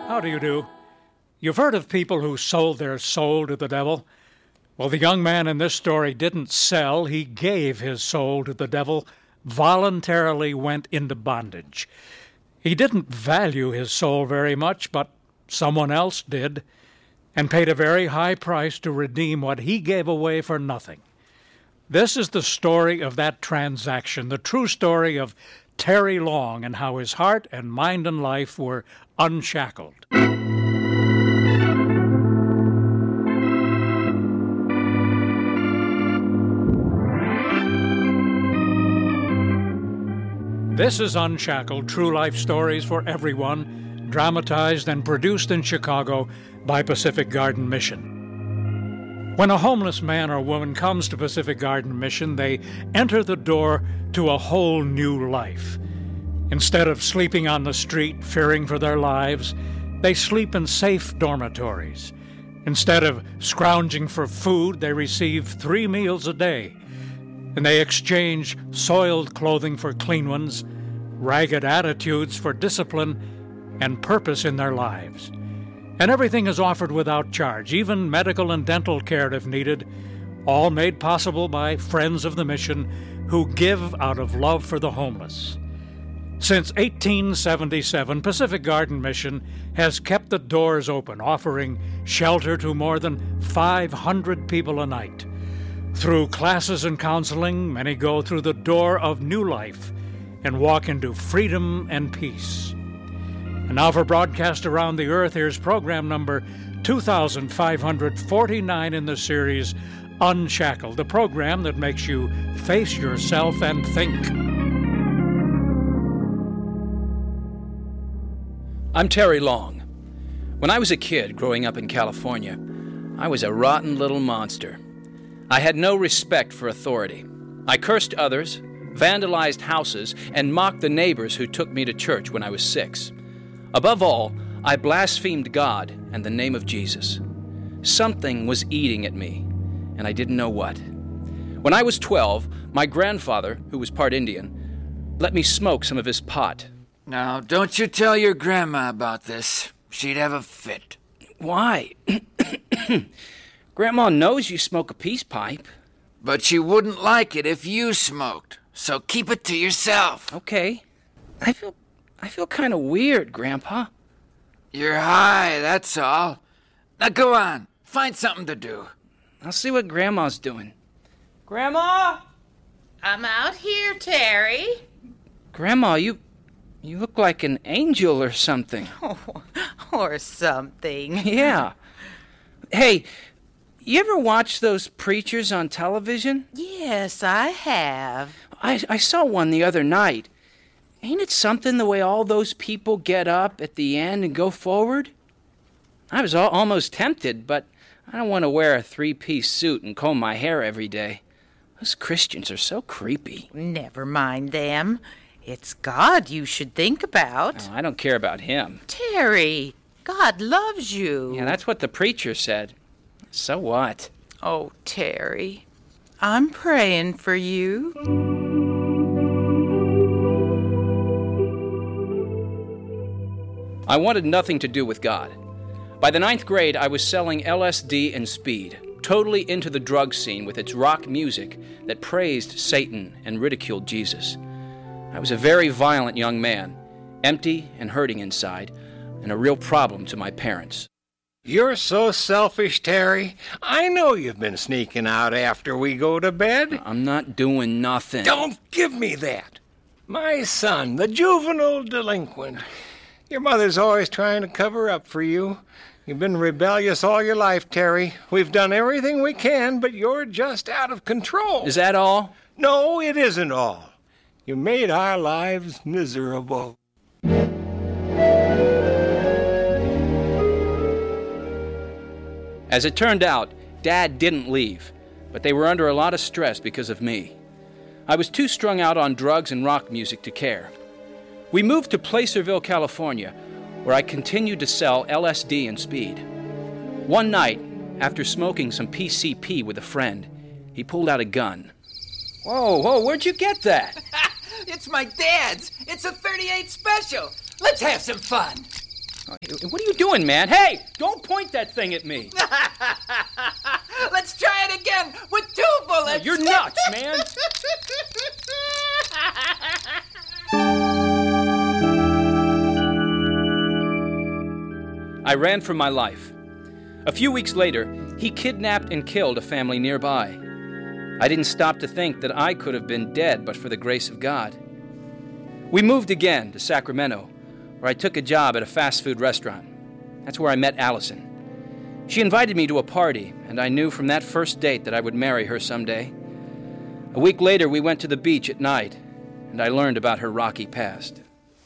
How do you do? You've heard of people who sold their soul to the devil. Well, the young man in this story didn't sell, he gave his soul to the devil, voluntarily went into bondage. He didn't value his soul very much, but someone else did, and paid a very high price to redeem what he gave away for nothing. This is the story of that transaction, the true story of Terry Long and how his heart and mind and life were unshackled. This is Unshackled, true life stories for everyone, dramatized and produced in Chicago by Pacific Garden Mission. When a homeless man or woman comes to Pacific Garden Mission, they enter the door to a whole new life. Instead of sleeping on the street, fearing for their lives, they sleep in safe dormitories. Instead of scrounging for food, they receive 3 meals a day. And they exchange soiled clothing for clean ones, ragged attitudes for discipline, and purpose in their lives. And everything is offered without charge, even medical and dental care if needed, all made possible by friends of the mission who give out of love for the homeless. Since 1877, Pacific Garden Mission has kept the doors open, offering shelter to more than 500 people a night. Through classes and counseling, many go through the door of new life and walk into freedom and peace. And now for broadcast around the earth, here's program number 2549 in the series Unshackled, the program that makes you face yourself and think. I'm Terry Long. When I was a kid growing up in California, I was a rotten little monster. I had no respect for authority. I cursed others, vandalized houses, and mocked the neighbors who took me to church when I was 6. Above all, I blasphemed God and the name of Jesus. Something was eating at me, and I didn't know what. When I was 12, my grandfather, who was part Indian, let me smoke some of his pot. Now, don't you tell your grandma about this. She'd have a fit. Why? Grandma knows you smoke a peace pipe. But she wouldn't like it if you smoked, so keep it to yourself. Okay. I feel kind of weird, Grandpa. You're high, that's all. Now go on, find something to do. I'll see what Grandma's doing. Grandma? I'm out here, Terry. Grandma, you look like an angel or something. Oh, or something. Yeah. Hey, you ever watch those preachers on television? Yes, I have. I saw one the other night. Ain't it something the way all those people get up at the end and go forward? I was almost tempted, but I don't want to wear a 3-piece suit and comb my hair every day. Those Christians are so creepy. Never mind them. It's God you should think about. Oh, I don't care about him. Terry, God loves you. Yeah, that's what the preacher said. So what? Oh, Terry, I'm praying for you. I wanted nothing to do with God. By the 9th grade, I was selling LSD and speed, totally into the drug scene with its rock music that praised Satan and ridiculed Jesus. I was a very violent young man, empty and hurting inside, and a real problem to my parents. You're so selfish, Terry. I know you've been sneaking out after we go to bed. I'm not doing nothing. Don't give me that. My son, the juvenile delinquent. Your mother's always trying to cover up for you. You've been rebellious all your life, Terry. We've done everything we can, but you're just out of control. Is that all? No, it isn't all. You made our lives miserable. As it turned out, Dad didn't leave, but they were under a lot of stress because of me. I was too strung out on drugs and rock music to care. We moved to Placerville, California, where I continued to sell LSD and speed. One night, after smoking some PCP with a friend, he pulled out a gun. Whoa, where'd you get that? It's my dad's. It's a .38 special. Let's have some fun. What are you doing, man? Hey, don't point that thing at me. Let's try it again with 2 bullets. You're nuts, man. I ran for my life. A few weeks later, he kidnapped and killed a family nearby. I didn't stop to think that I could have been dead but for the grace of God. We moved again to Sacramento, where I took a job at a fast food restaurant. That's where I met Allison. She invited me to a party, and I knew from that first date that I would marry her someday. A week later, we went to the beach at night, and I learned about her rocky past.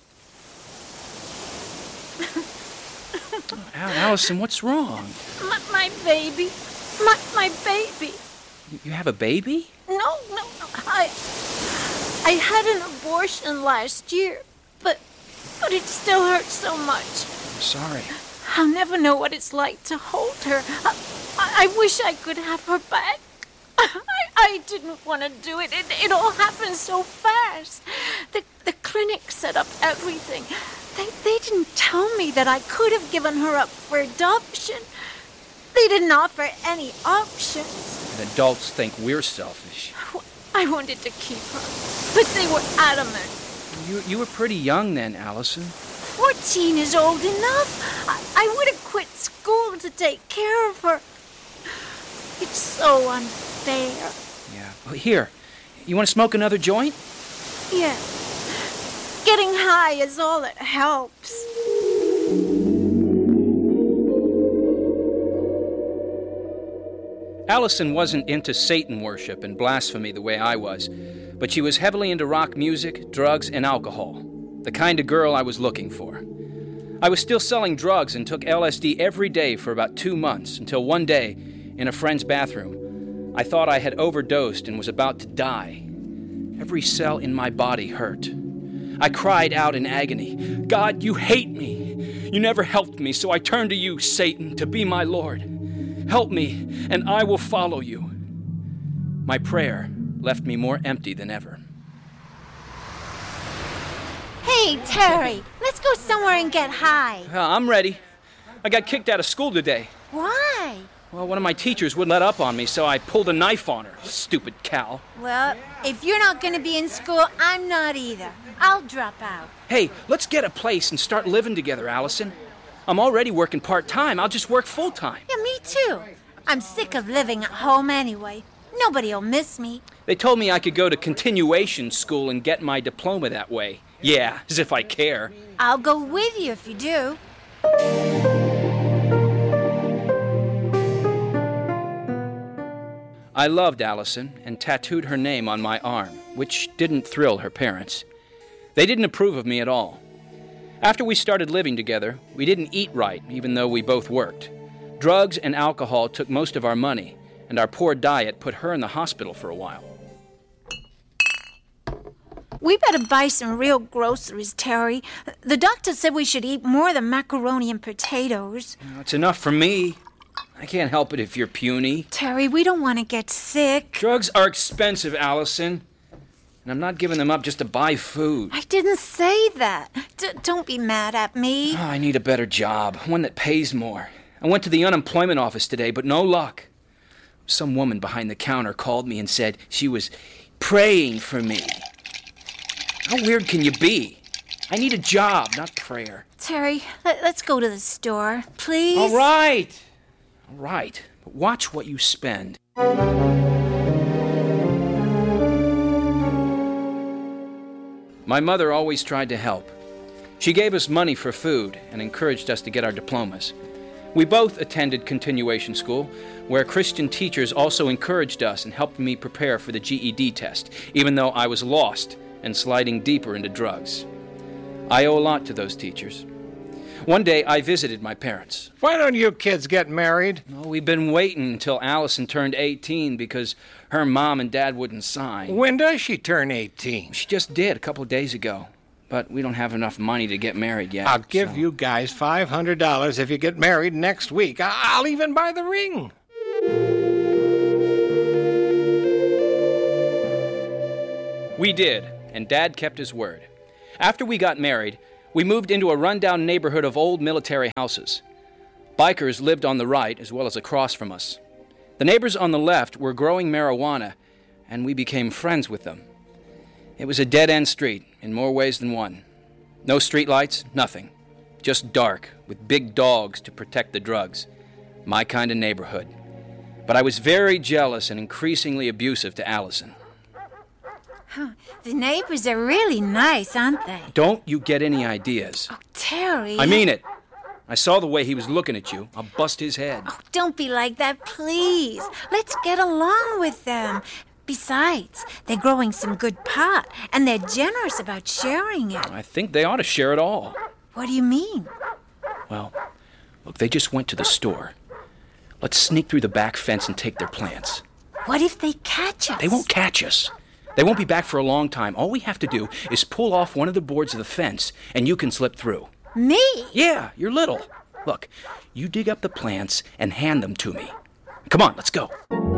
Allison, what's wrong? My baby. My baby. You have a baby? No. I had an abortion last year, but it still hurts so much. I'm sorry. I'll never know what it's like to hold her. I wish I could have her back. I didn't want to do it. It all happened so fast. The clinic set up everything. They didn't tell me that I could have given her up for adoption. They didn't offer any options. And adults think we're selfish. I wanted to keep her, but they were adamant. You were pretty young then, Allison. 14 is old enough. I would have quit school to take care of her. It's so unfair. Yeah. Well, here, you want to smoke another joint? Yeah. Getting high is all that helps. Allison wasn't into Satan worship and blasphemy the way I was, but she was heavily into rock music, drugs, and alcohol. The kind of girl I was looking for. I was still selling drugs and took LSD every day for about 2 months until one day, in a friend's bathroom, I thought I had overdosed and was about to die. Every cell in my body hurt. I cried out in agony, "God, you hate me. You never helped me, so I turn to you, Satan, to be my Lord. Help me, and I will follow you." My prayer left me more empty than ever. Hey, Terry, let's go somewhere and get high. I'm ready. I got kicked out of school today. Why? Well, one of my teachers wouldn't let up on me, so I pulled a knife on her. Stupid cow. Well, if you're not going to be in school, I'm not either. I'll drop out. Hey, let's get a place and start living together, Allison. I'm already working part-time. I'll just work full-time. Yeah, me too. I'm sick of living at home anyway. Nobody'll miss me. They told me I could go to continuation school and get my diploma that way. Yeah, as if I care. I'll go with you if you do. I loved Allison and tattooed her name on my arm, which didn't thrill her parents. They didn't approve of me at all. After we started living together, we didn't eat right, even though we both worked. Drugs and alcohol took most of our money, and our poor diet put her in the hospital for a while. We better buy some real groceries, Terry. The doctor said we should eat more than macaroni and potatoes. It's enough for me. I can't help it if you're puny. Terry, we don't want to get sick. Drugs are expensive, Allison. And I'm not giving them up just to buy food. I didn't say that. Don't be mad at me. Oh, I need a better job, one that pays more. I went to the unemployment office today, but no luck. Some woman behind the counter called me and said she was praying for me. How weird can you be? I need a job, not prayer. Terry, let's go to the store, please. All right. But watch what you spend. My mother always tried to help. She gave us money for food and encouraged us to get our diplomas. We both attended continuation school, where Christian teachers also encouraged us and helped me prepare for the GED test, even though I was lost and sliding deeper into drugs. I owe a lot to those teachers. One day, I visited my parents. Why don't you kids get married? Oh, we've been waiting until Allison turned 18 because her mom and dad wouldn't sign. When does she turn 18? She just did a couple of days ago. But we don't have enough money to get married yet. I'll give you guys $500 if you get married next week. I'll even buy the ring. We did, and Dad kept his word. After we got married, We moved into a rundown neighborhood of old military houses. Bikers lived on the right as well as across from us. The neighbors on the left were growing marijuana, and we became friends with them. It was a dead-end street in more ways than one. No streetlights, nothing. Just dark, with big dogs to protect the drugs. My kind of neighborhood. But I was very jealous and increasingly abusive to Allison. The neighbors are really nice, aren't they? Don't you get any ideas. Oh, Terry. I mean it. I saw the way he was looking at you. I'll bust his head. Oh, don't be like that, please. Let's get along with them. Besides, they're growing some good pot, and they're generous about sharing it. I think they ought to share it all. What do you mean? Well, look, they just went to the store. Let's sneak through the back fence and take their plants. What if they catch us? They won't catch us. They won't be back for a long time. All we have to do is pull off one of the boards of the fence, and you can slip through. Me? Yeah, you're little. Look, you dig up the plants and hand them to me. Come on, let's go.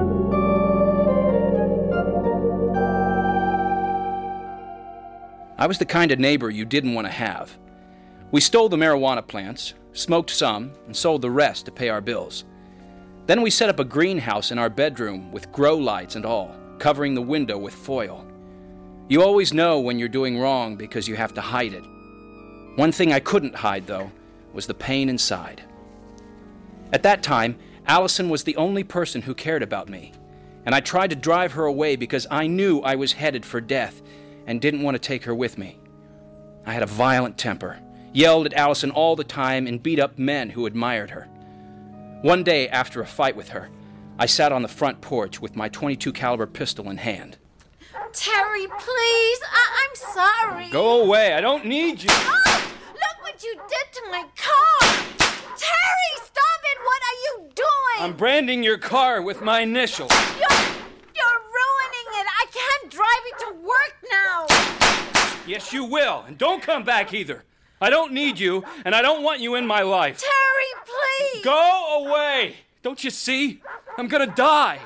I was the kind of neighbor you didn't want to have. We stole the marijuana plants, smoked some, and sold the rest to pay our bills. Then we set up a greenhouse in our bedroom with grow lights and all, covering the window with foil. You always know when you're doing wrong because you have to hide it. One thing I couldn't hide, though, was the pain inside. At that time, Allison was the only person who cared about me, and I tried to drive her away because I knew I was headed for death and didn't want to take her with me. I had a violent temper, yelled at Allison all the time, and beat up men who admired her. One day, after a fight with her, I sat on the front porch with my .22 caliber pistol in hand. Terry, please. I'm sorry. Go away. I don't need you. Oh, look what you did to my car. Terry, stop it. What are you doing? I'm branding your car with my initials. You're ruining it. I can't drive it to work now. Yes, you will. And don't come back either. I don't need you, and I don't want you in my life. Terry, please. Go away. Don't you see? I'm gonna die.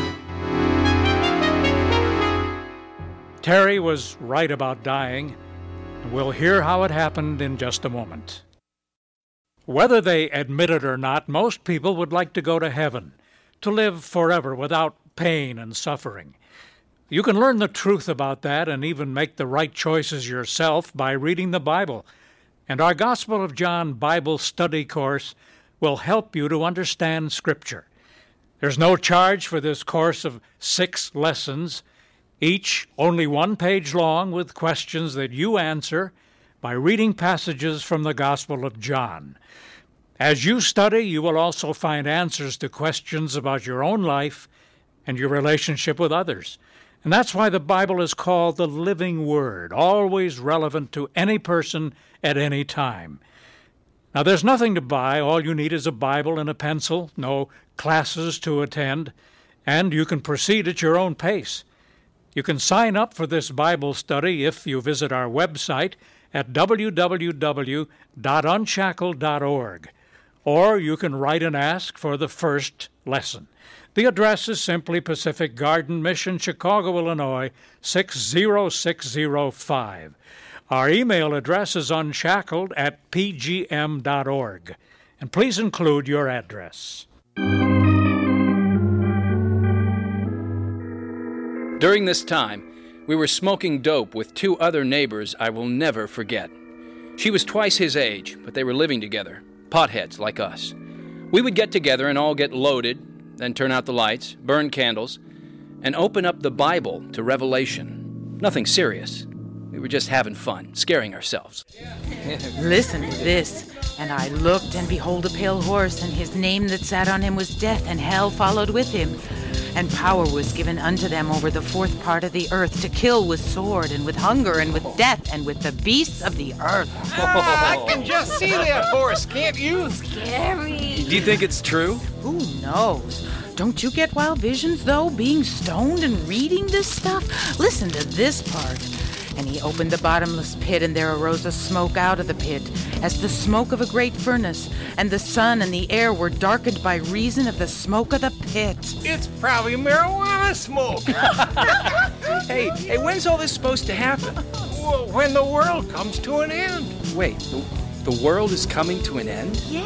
Terry was right about dying, and we'll hear how it happened in just a moment. Whether they admit it or not, most people would like to go to heaven, to live forever without pain and suffering. You can learn the truth about that and even make the right choices yourself by reading the Bible. And our Gospel of John Bible study course will help you to understand Scripture. There's no charge for this course of 6 lessons, each only 1 page long, with questions that you answer by reading passages from the Gospel of John. As you study, you will also find answers to questions about your own life and your relationship with others. And that's why the Bible is called the living Word, always relevant to any person at any time. Now, there's nothing to buy. All you need is a Bible and a pencil, no classes to attend, and you can proceed at your own pace. You can sign up for this Bible study if you visit our website at www.unshackled.org, or you can write and ask for the first lesson. The address is simply Pacific Garden Mission, Chicago, Illinois, 60605. Our email address is unshackled@pgm.org. And please include your address. During this time, we were smoking dope with 2 other neighbors I will never forget. She was twice his age, but they were living together, potheads like us. We would get together and all get loaded, then turn out the lights, burn candles, and open up the Bible to Revelation. Nothing serious. We were just having fun, scaring ourselves. Listen to this. And I looked, and behold, a pale horse, and his name that sat on him was Death, and hell followed with him. And power was given unto them over the 4th part of the earth, to kill with sword, and with hunger, and with death, and with the beasts of the earth. I can just see that horse, can't you? Scary. Do you think it's true? Who knows? Don't you get wild visions, though, being stoned and reading this stuff? Listen to this part. And he opened the bottomless pit, and there arose a smoke out of the pit, as the smoke of a great furnace, and the sun and the air were darkened by reason of the smoke of the pit. It's probably marijuana smoke. Hey, when's all this supposed to happen? Well, when the world comes to an end. Wait, the world is coming to an end? Yeah.